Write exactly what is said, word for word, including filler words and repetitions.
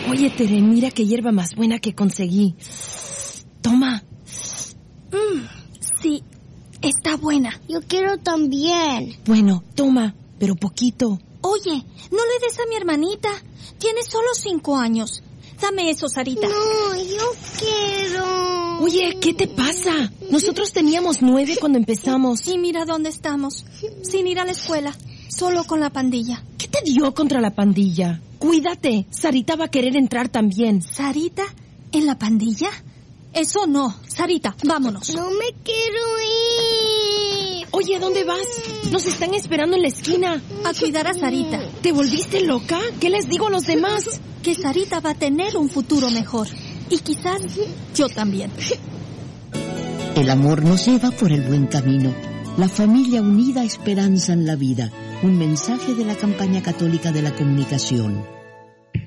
Oye, Tere, mira qué hierba más buena que conseguí. Toma. Mm, sí, está buena. Yo quiero también. Bueno, toma, pero poquito. Oye, no le des a mi hermanita. Tiene solo cinco años. Dame eso, Sarita. No, yo quiero. Oye, ¿qué te pasa? Nosotros teníamos nueve cuando empezamos. Y mira dónde estamos. Sin ir a la escuela. Solo con la pandilla. ¿Qué te dio contra la pandilla? Cuídate, Sarita va a querer entrar también. ¿Sarita? ¿En la pandilla? Eso no. Sarita, vámonos. No me quiero ir. Oye, ¿dónde vas? Nos están esperando en la esquina. A cuidar a Sarita. ¿Te volviste loca? ¿Qué les digo a los demás? Que Sarita va a tener un futuro mejor. Y quizás yo también. El amor nos lleva por el buen camino. La familia unida esperanza en la vida. Un mensaje de la campaña católica de la comunicación.